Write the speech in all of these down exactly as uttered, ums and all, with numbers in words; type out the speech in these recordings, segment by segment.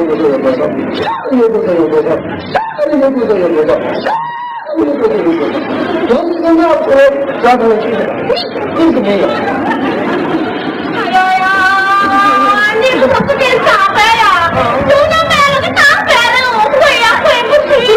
多少有多少，上的有多少有多少，下的有多少有多少，上的有多少有多少。要是真的要出来，家头去的，一个没有。 哎呀呀，你这可不给啥白呀？就能买了个大白了，我回呀回不去。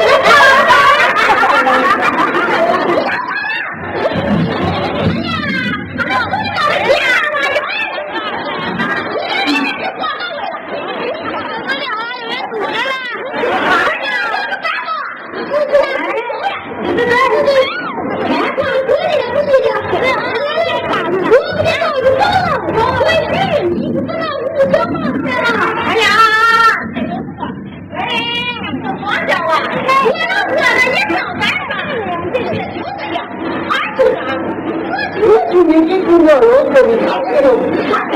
哎呀，哎，这黄家啊，我能喝了一上百吧，这个就这样，二十张， 我今天给你要有个你看这个，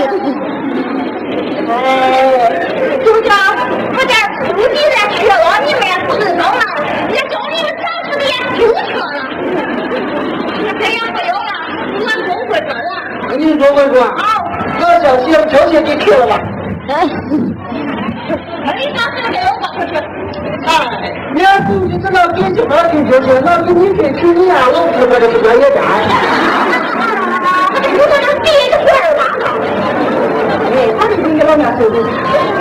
哎，就叫我这土地在缺了，你们也不知道了，也叫你们长时间就缺了，这样没有了，我总会说了。 你说会说？ 好， 那小心条件给贴了吧？ 哎，你当时给我过去。 哎，你要是你知道给什么给条件，那是你给去你啊，我不管这个专业干。 我这是第一个事儿吧？ 哎，他已经给老娘收的。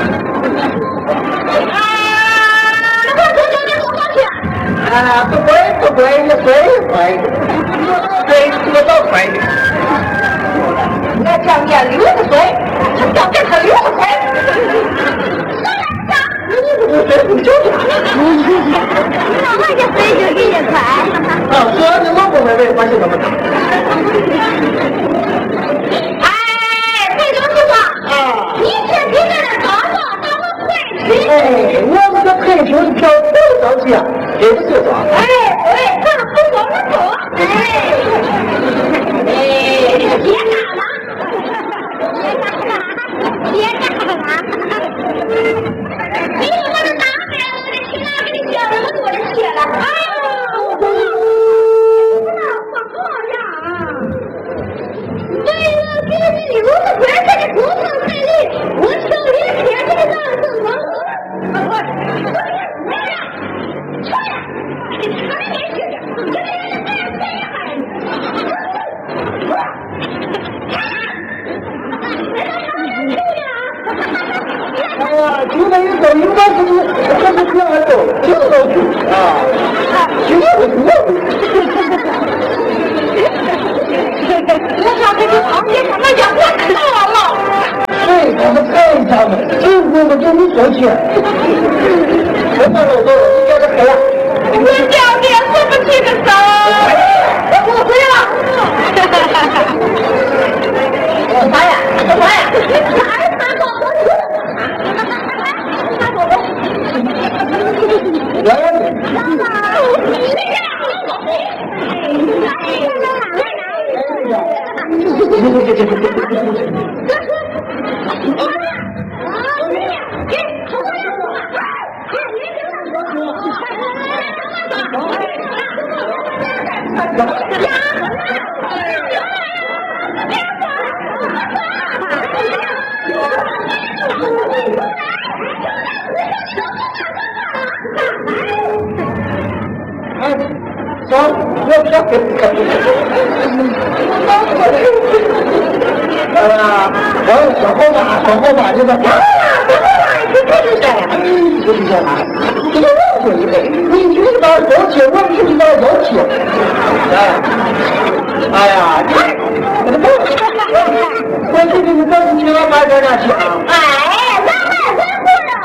啊，那我就叫你过去。 啊，不乖不乖，你乖乖，对，我倒乖的。 那叫你六十岁，他叫给他六十岁。 我这不就假的？ 那我这岁就给你快。 啊，说你老公妹妹关系怎么大？ 哎，这就是说， 啊， 你先给咱这高高当个会去。 哎，我们这退休票多少钱？给不就装？ 哎，对，咱不说不说。哎，哎，别干了，别干了，别干了。你说我这大孩子，我这去哪给你学这么多的学了？哎呦，不好呀！为了给你六十块钱的工程彩礼，我挑一天给你当正光子。我我我呀，去呀！你看你没学的，这个人太厉害了。 哎呀，就那一个应该是你，这是这样走，就走去啊，就不多。 我上这个旁边，我讲我看了。 对，他们看他们，就我们给你说去。什么时候走？你叫他开呀？ 我叫你说不起个手，我不会了。我妈呀，我妈呀，哪儿看到我去？ 来呀！哎，走，我不要跟你干。哎呀，我说好吧，说好吧，你说。你这是啥呀？你这是啥呀？你我说一杯，你去到交气，我去到交气。哎，哎呀，你，我去给你找你去我买点点去啊。 哎，咱买咱不是。